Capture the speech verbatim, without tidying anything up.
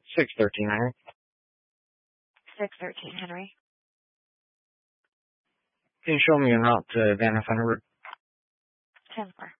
six thirteen Henry. six thirteen Henry. Can you show me a route to Van Nuys Road? ten four.